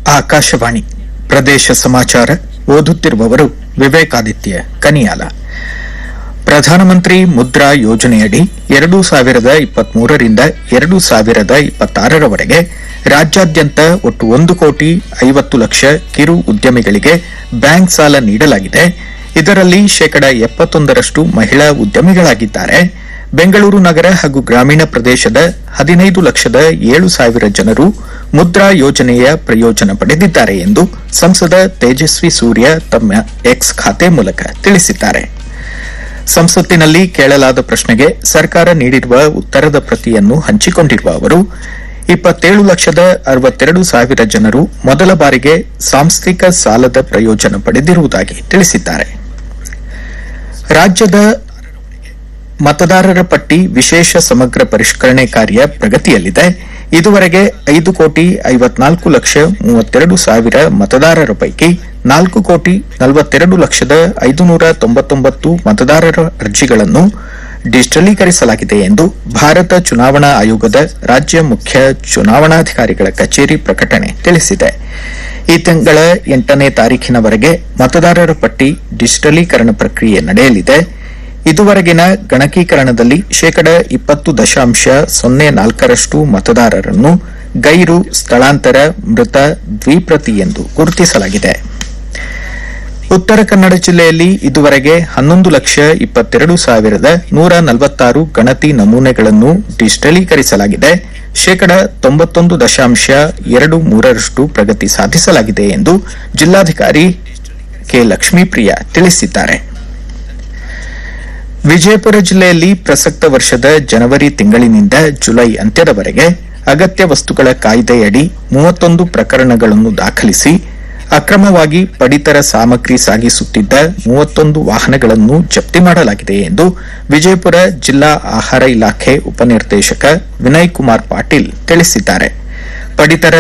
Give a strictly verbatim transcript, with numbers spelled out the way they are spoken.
ಆಕಾಶವಾಣಿ ಪ್ರದೇಶ ಸಮಾಚಾರ ಓದುತ್ತಿರುವವರು ವಿವೇಕಾದಿತ್ಯ ಕನಿಯಾಲ. ಪ್ರಧಾನಮಂತ್ರಿ ಮುದ್ರಾ ಯೋಜನೆಯಡಿ ಎರಡು ಸಾವಿರದ ಇಪ್ಪತ್ಮೂರರಿಂದ ಎರಡು ಸಾವಿರದ ಇಪ್ಪತ್ತಾರರವರೆಗೆ ರಾಜ್ಯಾದ್ಯಂತ ಒಟ್ಟು ಒಂದು ಕೋಟಿ ಐವತ್ತು ಲಕ್ಷ ಕಿರು ಉದ್ಯಮಿಗಳಿಗೆ ಬ್ಯಾಂಕ್ ಸಾಲ ನೀಡಲಾಗಿದೆ. ಇದರಲ್ಲಿ ಶೇಕಡಾ ಎಪ್ಪತ್ತೊಂದರಷ್ಟು ಮಹಿಳಾ ಉದ್ಯಮಿಗಳಾಗಿದ್ದಾರೆ. ಬೆಂಗಳೂರು ನಗರ ಹಾಗೂ ಗ್ರಾಮೀಣ ಪ್ರದೇಶದ ಹದಿನೈದು ಲಕ್ಷದ ಏಳು ಸಾವಿರ ಜನರು ಮುದ್ರಾ ಯೋಜನೆಯ ಪ್ರಯೋಜನ ಪಡೆದಿದ್ದಾರೆ ಎಂದು ಸಂಸದ ತೇಜಸ್ವಿ ಸೂರ್ಯ ತಮ್ಮ ಎಕ್ಸ್ ಖಾತೆ ಮೂಲಕ ತಿಳಿಸಿದ್ದಾರೆ. ಸಂಸತ್ತಿನಲ್ಲಿ ಕೇಳಲಾದ ಪ್ರಶ್ನೆಗೆ ಸರ್ಕಾರ ನೀಡಿರುವ ಉತ್ತರದ ಪ್ರತಿಯನ್ನು ಹಂಚಿಕೊಂಡಿರುವ ಅವರು ಇಪ್ಪತ್ತೇಳು ಲಕ್ಷದ ಅರವತ್ತೆರಡು ಸಾವಿರ ಜನರು ಮೊದಲ ಬಾರಿಗೆ ಸಾಂಸ್ಥಿಕ ಸಾಲದ ಪ್ರಯೋಜನ ಪಡೆದಿರುವುದಾಗಿ ತಿಳಿಸಿದ್ದಾರೆ. ರಾಜ್ಯದ ಮತದಾರರ ಪಟ್ಟಿ ವಿಶೇಷ ಸಮಗ್ರ ಪರಿಷ್ಕರಣೆ ಕಾರ್ಯ ಪ್ರಗತಿಯಲ್ಲಿದೆ. ಇದುವರೆಗೆ ಐದು ಕೋಟಿ ಐವತ್ನಾಲ್ಕು ಲಕ್ಷ ಮೂವತ್ತೆರಡು ಸಾವಿರ ಮತದಾರರ ಪೈಕಿ ನಾಲ್ಕು ಕೋಟಿ ನಲವತ್ತೆರಡು ಲಕ್ಷದ ಐದುನೂರ ತೊಂಬತ್ತೊಂಬತ್ತು ಮತದಾರರ ಅರ್ಜಿಗಳನ್ನು ಡಿಜಿಟಲೀಕರಿಸಲಾಗಿದೆ ಎಂದು ಭಾರತ ಚುನಾವಣಾ ಆಯೋಗದ ರಾಜ್ಯ ಮುಖ್ಯ ಚುನಾವಣಾಧಿಕಾರಿಗಳ ಕಚೇರಿ ಪ್ರಕಟಣೆ ತಿಳಿಸಿದೆ. ಈ ತಿಂಗಳ ಎಂಟನೇ ತಾರೀಖಿನವರೆಗೆ ಮತದಾರರ ಪಟ್ಟಿ ಡಿಜಿಟಲೀಕರಣ ಪ್ರಕ್ರಿಯೆ ನಡೆಯಲಿದೆ. ಇದುವರೆಗಿನ ಗಣಕೀಕರಣದಲ್ಲಿ ಶೇಕಡ ಇಪ್ಪತ್ತು ದಶಾಂಶ ಸೊನ್ನೆ ನಾಲ್ಕರಷ್ಟು ಮತದಾರರನ್ನು ಗೈರು, ಸ್ಥಳಾಂತರ, ಮೃತ, ದ್ವಿಪ್ರತಿ ಎಂದು ಗುರುತಿಸಲಾಗಿದೆ. ಉತ್ತರ ಕನ್ನಡ ಜಿಲ್ಲೆಯಲ್ಲಿ ಇದುವರೆಗೆ ಹನ್ನೊಂದು ಲಕ್ಷ ಇಪ್ಪತ್ತೆರಡು ಸಾವಿರದ ನೂರ ನಲವತ್ತಾರು ಗಣತಿ ನಮೂನೆಗಳನ್ನು ಡಿಜಿಟಲೀಕರಿಸಲಾಗಿದೆ. ಶೇಕಡ ತೊಂಬತ್ತೊಂದು ದಶಾಂಶ ಎರಡು ಮೂರರಷ್ಟು ಪ್ರಗತಿ ಸಾಧಿಸಲಾಗಿದೆ ಎಂದು ಜಿಲ್ಲಾಧಿಕಾರಿ ಕೆ ಲಕ್ಷ್ಮೀಪ್ರಿಯ ತಿಳಿಸಿದ್ದಾರೆ. ವಿಜಯಪುರ ಜಿಲ್ಲೆಯಲ್ಲಿ ಪ್ರಸಕ್ತ ವರ್ಷದ ಜನವರಿ ತಿಂಗಳಿನಿಂದ ಜುಲೈ ಅಂತ್ಯದವರೆಗೆ ಅಗತ್ಯ ವಸ್ತುಗಳ ಕಾಯ್ದೆಯಡಿ ಮೂವತ್ತೊಂದು ಪ್ರಕರಣಗಳನ್ನು ದಾಖಲಿಸಿ ಅಕ್ರಮವಾಗಿ ಪಡಿತರ ಸಾಮಗ್ರಿ ಸಾಗಿಸುತ್ತಿದ್ದ ಮೂವತ್ತೊಂದು ವಾಹನಗಳನ್ನು ಜಪ್ತಿ ಮಾಡಲಾಗಿದೆ ಎಂದು ವಿಜಯಪುರ ಜಿಲ್ಲಾ ಆಹಾರ ಇಲಾಖೆ ಉಪನಿರ್ದೇಶಕ ವಿನಯ್ ಕುಮಾರ್ ಪಾಟೀಲ್ ತಿಳಿಸಿದ್ದಾರೆ. ಪಡಿತರ